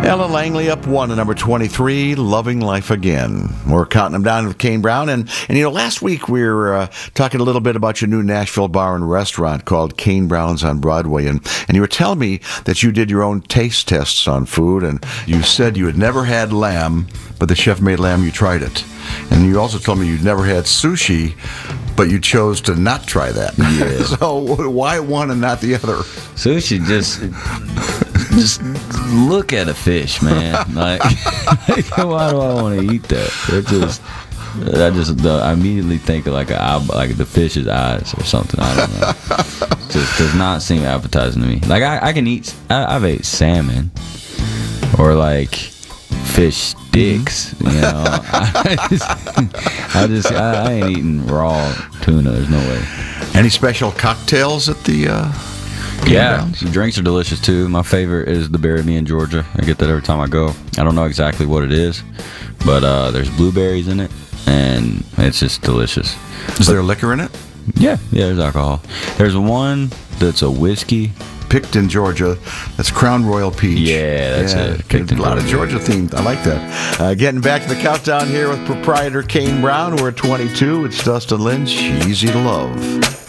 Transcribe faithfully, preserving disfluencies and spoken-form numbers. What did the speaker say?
Ella Langley up one to number twenty-three, Loving Life Again. We're counting them down with Kane Brown. And, and you know, last week we were uh, talking a little bit about your new Nashville bar and restaurant called Kane Brown's on Broadway. And, and you were telling me that you did your own taste tests on food. And you said you had never had lamb, but the chef made lamb, you tried it. And you also told me you'd never had sushi, but you chose to not try that. Yeah. So why one and not the other? Sushi just... Just look at a fish, man. Like, why do I want to eat that? It just, I just, the, I immediately think of like a eye, like the fish's eyes or something. I don't know. Just does not seem appetizing to me. Like I, I can eat. I, I've ate salmon or like fish sticks. You know, I just, I, just I, I ain't eating raw tuna. There's no way. Any special cocktails at the? Uh Yeah, the drinks are delicious too. My favorite is the Bury Me in Georgia. I get that every time I go. I don't know exactly what it is, but uh, there's blueberries in it, and it's just delicious. Is there liquor in it? Yeah, yeah, there's alcohol. There's one that's a whiskey. Picked in Georgia. That's Crown Royal Peach. Yeah, that's yeah, it. Picked a in lot of Georgia. Georgia themed. I like that. Uh, getting back to the countdown here with proprietor Kane Brown. We're at twenty-two. It's Dustin Lynch. Easy to love.